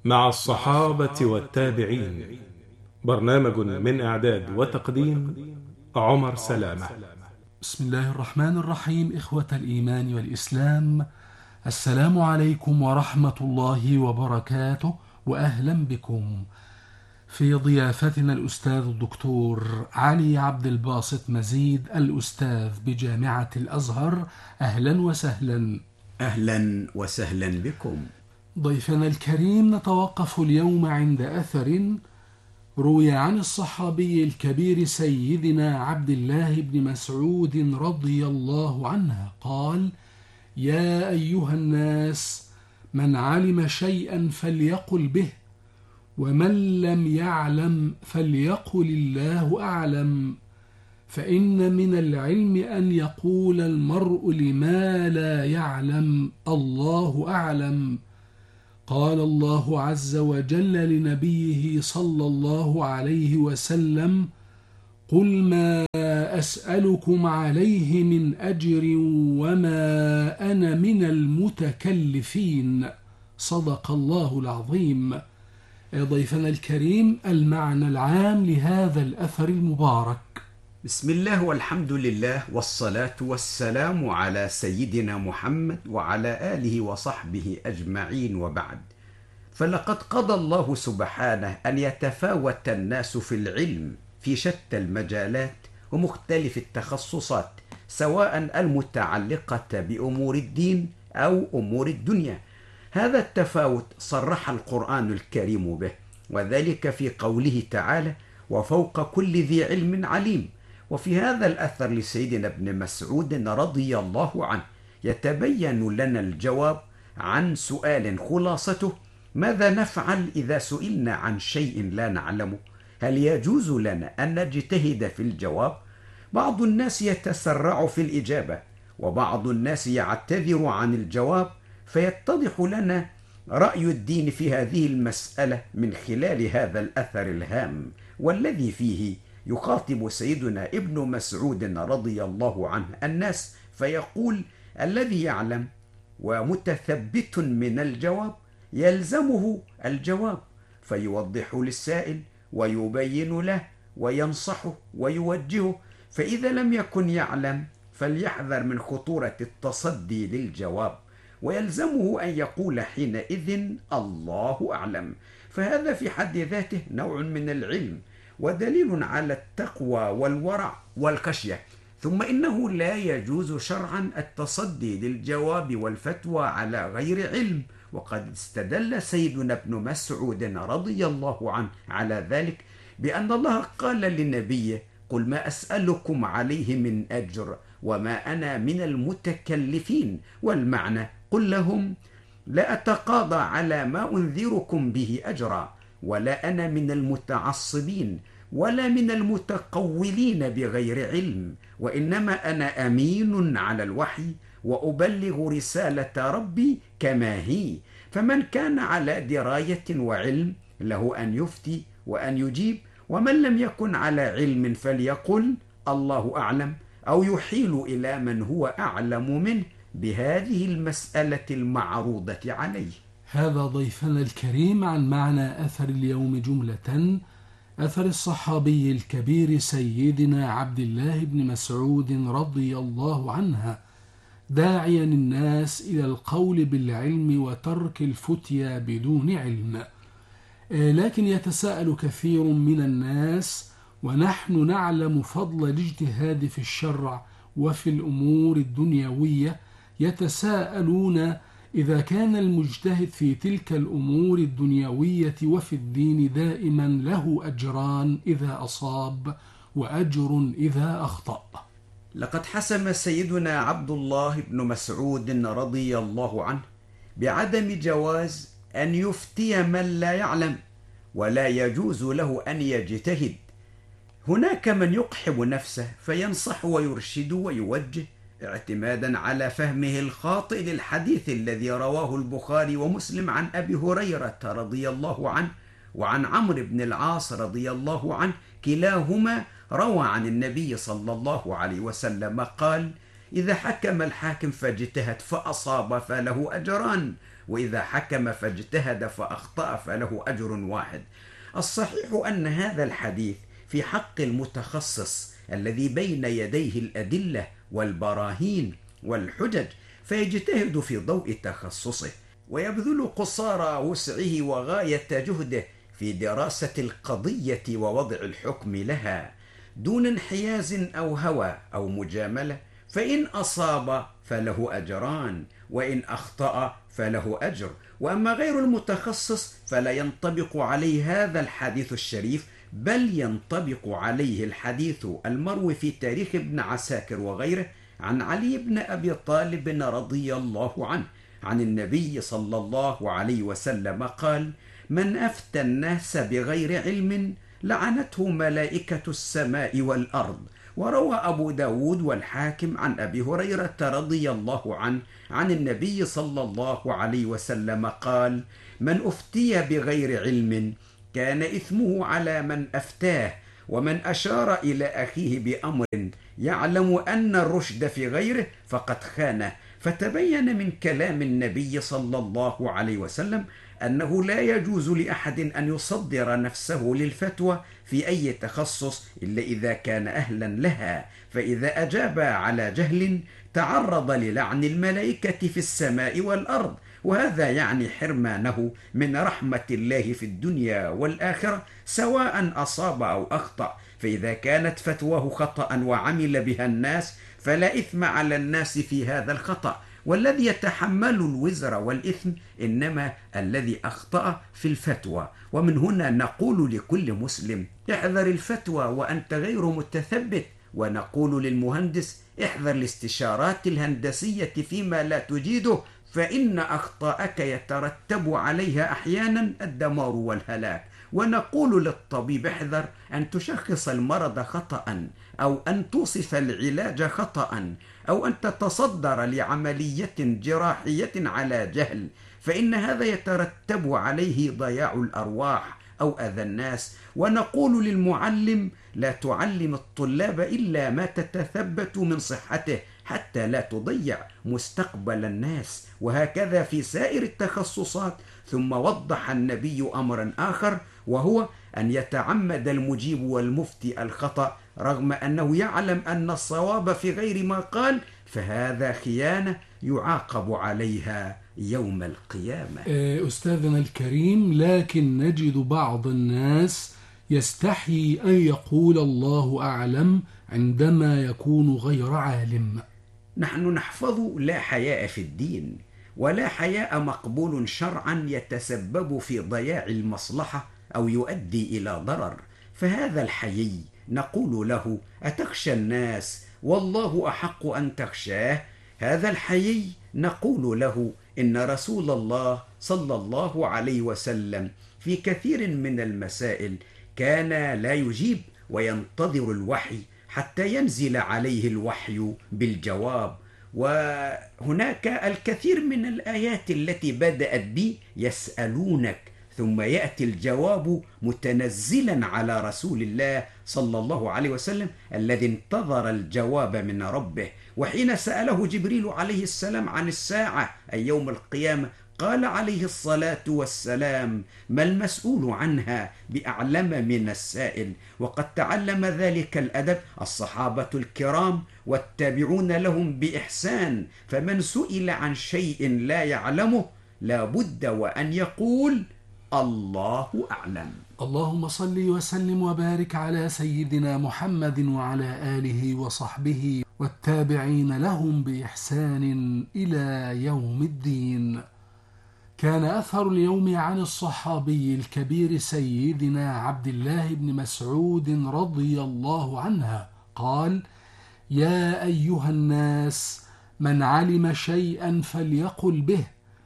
مع الصحابة والتابعين. برنامج من إعداد وتقديم عمر سلامة. بسم الله الرحمن الرحيم. إخوة الإيمان والإسلام، السلام عليكم ورحمة الله وبركاته، وأهلا بكم في ضيافتنا الأستاذ الدكتور علي عبد الباسط مزيد، الأستاذ بجامعة الأزهر. أهلا وسهلا. أهلا وسهلا بكم. ضيفنا الكريم، نتوقف اليوم عند أثر روي عن الصحابي الكبير سيدنا عبد الله بن مسعود رضي الله عنه قال: يا أيها الناس، من علم شيئا فليقل به، ومن لم يعلم فليقل الله أعلم، فإن من العلم أن يقول المرء لما لا يعلم الله أعلم. قال الله عز وجل لنبيه صلى الله عليه وسلم: قل ما أسألكم عليه من أجر وما أنا من المتكلفين. صدق الله العظيم. ضيفنا الكريم، المعنى العام لهذا الأثر المبارك. بسم الله والحمد لله والصلاة والسلام على سيدنا محمد وعلى آله وصحبه أجمعين، وبعد. فلقد قضى الله سبحانه أن يتفاوت الناس في العلم في شتى المجالات ومختلف التخصصات، سواء المتعلقة بأمور الدين أو أمور الدنيا. هذا التفاوت صرح القرآن الكريم به، وذلك في قوله تعالى: وفوق كل ذي علم عليم. وفي هذا الأثر لسيدنا ابن مسعود رضي الله عنه يتبين لنا الجواب عن سؤال خلاصته: ماذا نفعل إذا سئلنا عن شيء لا نعلمه؟ هل يجوز لنا أن نجتهد في الجواب؟ بعض الناس يتسرع في الإجابة، وبعض الناس يعتذر عن الجواب، فيتضح لنا رأي الدين في هذه المسألة من خلال هذا الأثر الهام، والذي فيه يخاطب سيدنا ابن مسعود رضي الله عنه الناس فيقول: الذي يعلم ومتثبت من الجواب يلزمه الجواب، فيوضح للسائل ويبين له وينصحه ويوجهه. فإذا لم يكن يعلم فليحذر من خطورة التصدي للجواب، ويلزمه أن يقول حينئذ: الله أعلم. فهذا في حد ذاته نوع من العلم ودليل على التقوى والورع والخشية. ثم إنه لا يجوز شرعا التصدي للجواب والفتوى على غير علم، وقد استدل سيدنا ابن مسعود رضي الله عنه على ذلك بأن الله قال لنبيه: قل ما أسألكم عليه من أجر وما أنا من المتكلفين. والمعنى: قل لهم لا أتقاضى على ما أنذركم به أجرا، ولا أنا من المتعصبين ولا من المتقولين بغير علم، وإنما أنا أمين على الوحي وأبلغ رسالة ربي كما هي. فمن كان على دراية وعلم له أن يفتي وأن يجيب، ومن لم يكن على علم فليقل الله أعلم، أو يحيل إلى من هو أعلم منه بهذه المسألة المعروضة عليه. هذا ضيفنا الكريم عن معنى أثر اليوم جملة: أثر الصحابي الكبير سيدنا عبد الله بن مسعود رضي الله عنه، داعيا الناس إلى القول بالعلم وترك الفتيا بدون علم. لكن يتساءل كثير من الناس، ونحن نعلم فضل الاجتهاد في الشرع وفي الأمور الدنيوية، يتساءلون: إذا كان المجتهد في تلك الأمور الدنيوية وفي الدين دائما له أجران إذا أصاب وأجر إذا أخطأ. لقد حسم سيدنا عبد الله بن مسعود رضي الله عنه بعدم جواز أن يفتي من لا يعلم، ولا يجوز له أن يجتهد. هناك من يقحم نفسه فينصح ويرشد ويوجه اعتمادا على فهمه الخاطئ للحديث الذي رواه البخاري ومسلم عن أبي هريرة رضي الله عنه وعن عمرو بن العاص رضي الله عنه، كلاهما روى عن النبي صلى الله عليه وسلم قال: إذا حكم الحاكم فاجتهد فأصاب فله أجران، وإذا حكم فاجتهد فأخطأ فله أجر واحد. الصحيح أن هذا الحديث في حق المتخصص الذي بين يديه الأدلة والبراهين والحجج، فيجتهد في ضوء تخصصه ويبذل قصارى وسعه وغاية جهده في دراسة القضية ووضع الحكم لها دون انحياز أو هوى أو مجاملة، فإن أصاب فله أجران وإن أخطأ فله أجر. وأما غير المتخصص فلا ينطبق عليه هذا الحديث الشريف، بل ينطبق عليه الحديث المروي في تاريخ ابن عساكر وغيره عن علي بن أبي طالب رضي الله عنه عن النبي صلى الله عليه وسلم قال: من أفتى الناس بغير علم لعنته ملائكة السماء والأرض. وروى أبو داود والحاكم عن أبي هريرة رضي الله عنه عن النبي صلى الله عليه وسلم قال: من أفتي بغير علم كان إثمه على من أفتاه، ومن أشار إلى أخيه بأمر يعلم أن الرشد في غيره فقد خانه. فتبين من كلام النبي صلى الله عليه وسلم أنه لا يجوز لأحد أن يصدر نفسه للفتوى في أي تخصص إلا إذا كان أهلا لها، فإذا أجاب على جهل تعرض للعن الملائكة في السماء والأرض، وهذا يعني حرمانه من رحمة الله في الدنيا والآخرة سواء أصاب أو أخطأ. فإذا كانت فتواه خطأ وعمل بها الناس فلا إثم على الناس في هذا الخطأ، والذي يتحمل الوزر والإثم إنما الذي أخطأ في الفتوى. ومن هنا نقول لكل مسلم: احذر الفتوى وأنت غير متثبت، ونقول للمهندس: احذر الاستشارات الهندسية فيما لا تجيده، فإن أخطاءك يترتب عليها أحيانا الدمار والهلاك. ونقول للطبيب: احذر أن تشخص المرض خطأ، أو أن توصف العلاج خطأ، أو أن تتصدر لعملية جراحية على جهل، فإن هذا يترتب عليه ضياع الأرواح أو أذى الناس. ونقول للمعلم: لا تعلم الطلاب إلا ما تتثبت من صحته حتى لا تضيع مستقبل الناس، وهكذا في سائر التخصصات. ثم وضح النبي أمرا آخر، وهو أن يتعمد المجيب والمفتي الخطأ رغم أنه يعلم أن الصواب في غير ما قال، فهذا خيانة يعاقب عليها يوم القيامة. أستاذنا الكريم، لكن نجد بعض الناس يستحيي أن يقول الله أعلم عندما يكون غير عالم. نحن نحفظ لا حياء في الدين، ولا حياء مقبول شرعا يتسبب في ضياع المصلحة أو يؤدي إلى ضرر. فهذا الحيي نقول له: أتخشى الناس والله أحق أن تخشاه؟ هذا الحيي نقول له: إن رسول الله صلى الله عليه وسلم في كثير من المسائل كان لا يجيب وينتظر الوحي حتى ينزل عليه الوحي بالجواب. وهناك الكثير من الآيات التي بدأت ب يسألونك ثم يأتي الجواب متنزلا على رسول الله صلى الله عليه وسلم الذي انتظر الجواب من ربه. وحين سأله جبريل عليه السلام عن الساعة أي يوم القيامة قال عليه الصلاة والسلام: ما المسؤول عنها بأعلم من السائل. وقد تعلم ذلك الأدب الصحابة الكرام والتابعون لهم بإحسان، فمن سئل عن شيء لا يعلمه لا بد وأن يقول: الله أعلم. اللهم صل وسلم وبارك على سيدنا محمد وعلى آله وصحبه والتابعين لهم بإحسان إلى يوم الدين. كان أثر اليوم عن الصحابي الكبير سيدنا عبد الله بن مسعود رضي الله عنه قال: يا أيها الناس، من علم شيئا فليقل به،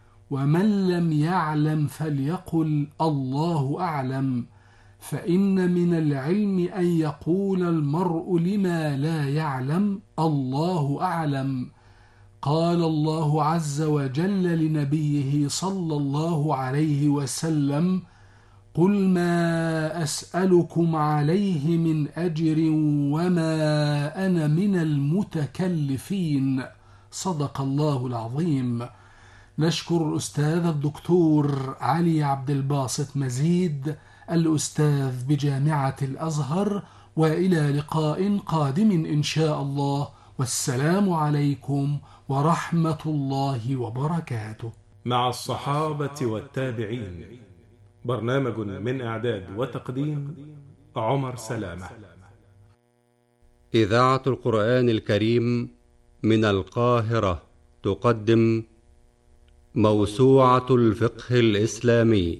ومن لم يعلم فليقل الله أعلم، فإن من العلم أن يقول المرء لما لا يعلم الله أعلم. قال الله عز وجل لنبيه صلى الله عليه وسلم: قل ما أسألكم عليه من أجر وما أنا من المتكلفين. صدق الله العظيم. نشكر الأستاذ الدكتور علي عبد الباسط مزيد، الأستاذ بجامعة الأزهر، وإلى لقاء قادم إن شاء الله، والسلام عليكم ورحمة الله وبركاته. مع الصحابة والتابعين، برنامج من إعداد وتقديم عمر سلامة. إذاعة القرآن الكريم من القاهرة تقدم موسوعة الفقه الإسلامي،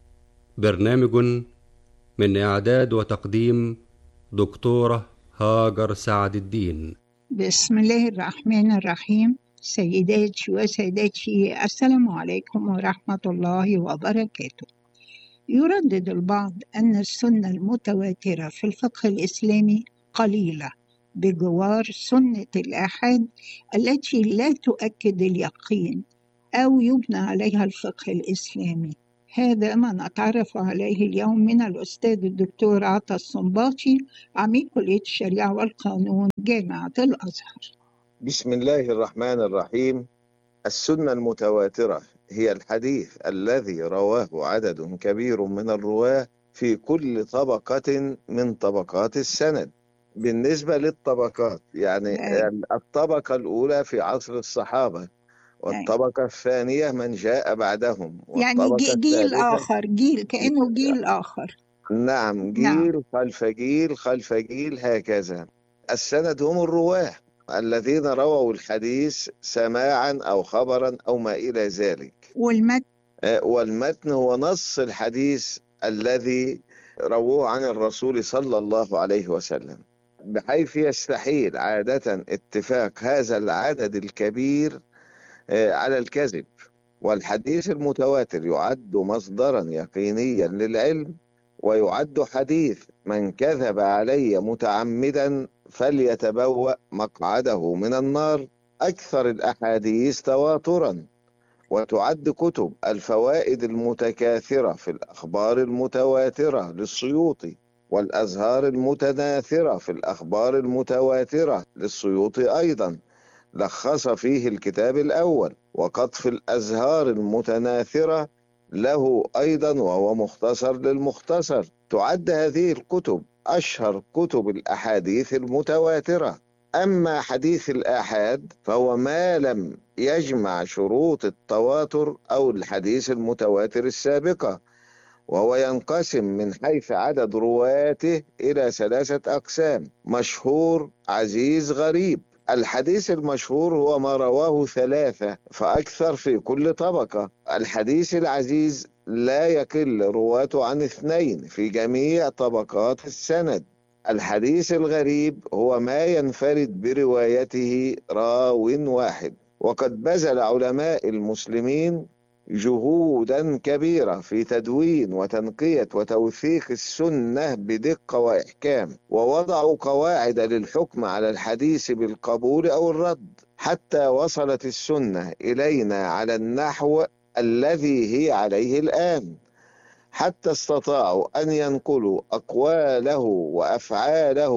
برنامج من إعداد وتقديم دكتورة هاجر سعد الدين. بسم الله الرحمن الرحيم. سيداتي وسادتي، السلام عليكم ورحمة الله وبركاته. يردد البعض أن السنة المتواترة في الفقه الإسلامي قليلة بجوار سنة الآحاد التي لا تؤكد اليقين أو يبنى عليها الفقه الإسلامي. هذا ما نتعرف عليه اليوم من الأستاذ الدكتور عطا الصنباطي، عميد كلية الشريعة والقانون جامعة الأزهر. بسم الله الرحمن الرحيم. السنة المتواترة هي الحديث الذي رواه عدد كبير من الرواة في كل طبقة من طبقات السند. بالنسبة للطبقات، يعني الطبقة الأولى في عصر الصحابة، والطبقة الثانية من جاء بعدهم، يعني جيل آخر، جيل كأنه جيل آخر. نعم، جيل خلف جيل خلف جيل، هكذا. السند هم الرواه الذين رووا الحديث سماعا أو خبرا أو ما إلى ذلك. والمتن هو نص الحديث الذي رووه عن الرسول صلى الله عليه وسلم، بحيث يستحيل عادة اتفاق هذا العدد الكبير على الكذب. والحديث المتواتر يعد مصدرا يقينيا للعلم، ويعد حديث من كذب علي متعمدا فليتبوأ مقعده من النار أكثر الأحاديث تواترا. وتعد كتب الفوائد المتكاثرة في الأخبار المتواترة للسيوطي، والأزهار المتناثرة في الأخبار المتواترة للسيوطي أيضا، لخص فيه الكتاب الأول. وقطف الأزهار المتناثرة له أيضا، وهو مختصر للمختصر. تعد هذه الكتب أشهر كتب الأحاديث المتواترة. أما حديث الآحاد فهو ما لم يجمع شروط التواتر أو الحديث المتواتر السابقة، وهو ينقسم من حيث عدد رواته إلى 3 أقسام: مشهور، عزيز، غريب. الحديث المشهور هو ما رواه 3 فأكثر في كل طبقة. الحديث العزيز لا يقل رواته عن 2 في جميع طبقات السند. الحديث الغريب هو ما ينفرد بروايته راو واحد. وقد بذل علماء المسلمين جهودا كبيرة في تدوين وتنقية وتوثيق السنة بدقة وإحكام، ووضعوا قواعد للحكم على الحديث بالقبول أو الرد، حتى وصلت السنة إلينا على النحو الذي هي عليه الآن، حتى استطاعوا أن ينقلوا أقواله وأفعاله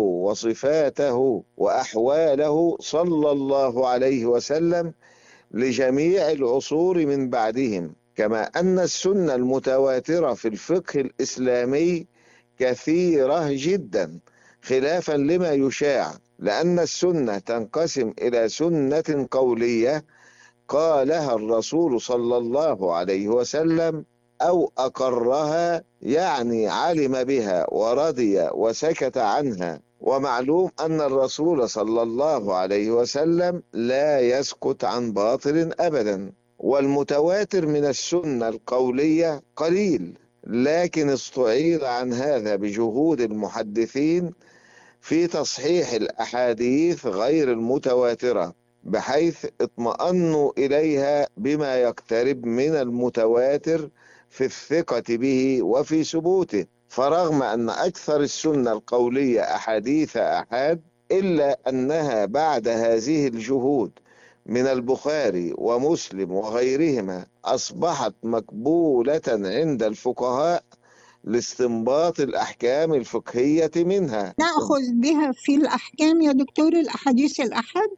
وصفاته وأحواله صلى الله عليه وسلم لجميع العصور من بعدهم. كما أن السنة المتواترة في الفقه الإسلامي كثيرة جدا، خلافا لما يشاع، لأن السنة تنقسم إلى سنة قولية قالها الرسول صلى الله عليه وسلم أو أقرها، يعني علم بها ورضي وسكت عنها. ومعلوم أن الرسول صلى الله عليه وسلم لا يسكت عن باطل أبدا. والمتواتر من السنة القولية قليل، لكن استعيض عن هذا بجهود المحدثين في تصحيح الأحاديث غير المتواترة، بحيث اطمأنوا إليها بما يقترب من المتواتر في الثقة به وفي ثبوته. فرغم أن أكثر السنة القولية أحاديث أحاد، إلا أنها بعد هذه الجهود من البخاري ومسلم وغيرهما أصبحت مقبولة عند الفقهاء لاستنباط الأحكام الفقهية منها. نأخذ بها في الأحكام يا دكتور الأحاديث الأحاد؟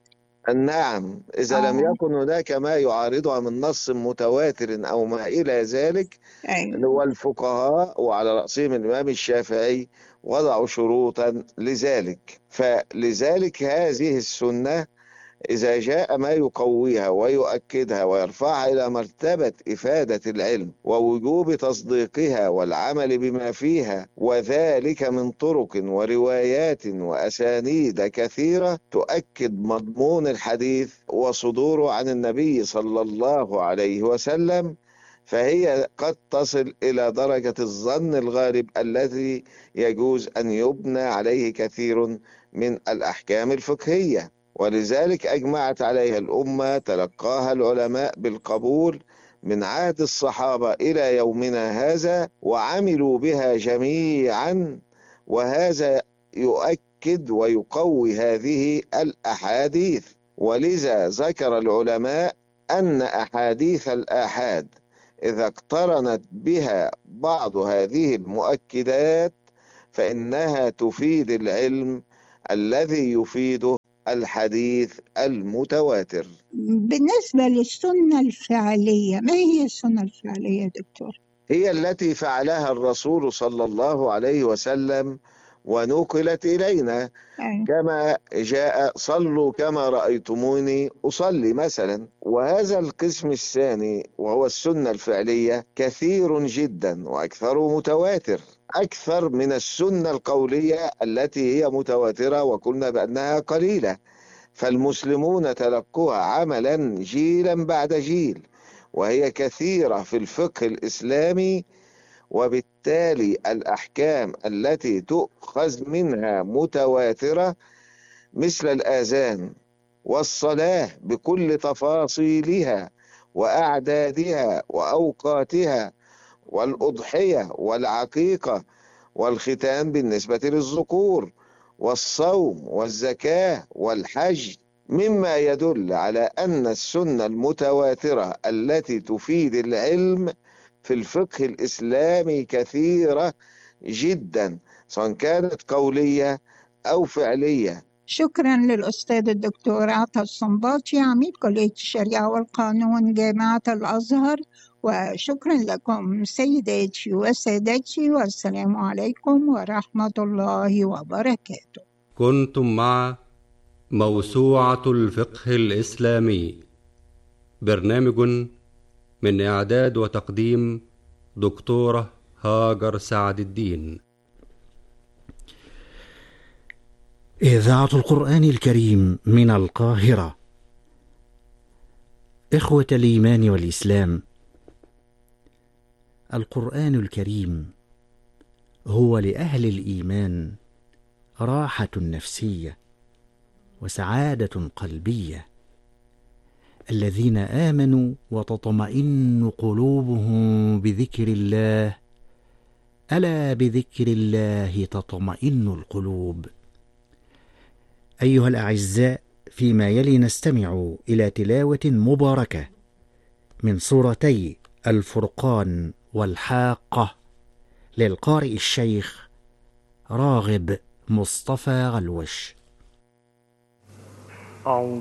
نعم، إذا لم يكن هناك ما يعارضها من نص متواتر أو ما إلى ذلك، اللي هو الفقهاء وعلى رأسهم الإمام الشافعي وضعوا شروطا لذلك. فلذلك هذه السنة إذا جاء ما يقويها ويؤكدها ويرفعها إلى مرتبة إفادة العلم ووجوب تصديقها والعمل بما فيها، وذلك من طرق وروايات وأسانيد كثيرة تؤكد مضمون الحديث وصدوره عن النبي صلى الله عليه وسلم، فهي قد تصل إلى درجة الظن الغالب الذي يجوز أن يبنى عليه كثير من الأحكام الفقهية. ولذلك أجمعت عليها الأمة، تلقاها العلماء بالقبول من عهد الصحابة إلى يومنا هذا، وعملوا بها جميعا، وهذا يؤكد ويقوي هذه الأحاديث. ولذا ذكر العلماء أن أحاديث الآحاد إذا اقترنت بها بعض هذه المؤكدات فإنها تفيد العلم الذي يفيده الحديث المتواتر. بالنسبة للسنة الفعلية، ما هي السنة الفعلية دكتور؟ هي التي فعلها الرسول صلى الله عليه وسلم ونقلت إلينا، كما جاء صلوا كما رأيتموني أصلي مثلا. وهذا القسم الثاني وهو السنة الفعلية كثير جدا وأكثر متواتر، أكثر من السنة القولية التي هي متواترة وقلنا بأنها قليلة. فالمسلمون تلقوها عملا جيلا بعد جيل، وهي كثيرة في الفقه الإسلامي، وبالتالي الأحكام التي تؤخذ منها متواترة مثل الآذان والصلاة بكل تفاصيلها وأعدادها وأوقاتها، والأضحية والعقيقة والختان بالنسبة للذكور، والصوم والزكاة والحج، مما يدل على أن السنة المتواترة التي تفيد العلم في الفقه الإسلامي كثيرة جدا، سواء كانت قولية أو فعلية. شكرا للأستاذ الدكتور عطا الصنباطي، عميد كلية الشريعة والقانون جامعة الأزهر، وشكرا لكم سيداتي وسادتي، والسلام عليكم ورحمة الله وبركاته. كنتم مع موسوعة الفقه الإسلامي، برنامج من إعداد وتقديم دكتورة هاجر سعد الدين. إذاعة القرآن الكريم من القاهرة. إخوة الإيمان والإسلام، القرآن الكريم هو لأهل الإيمان راحة نفسية وسعادة قلبية، الذين آمنوا وتطمئن قلوبهم بذكر الله، ألا بذكر الله تطمئن القلوب. أيها الأعزاء، فيما يلي نستمع إلى تلاوة مباركة من سورتي الفرقان والحاقة للقارئ الشيخ راغب مصطفى غلوش.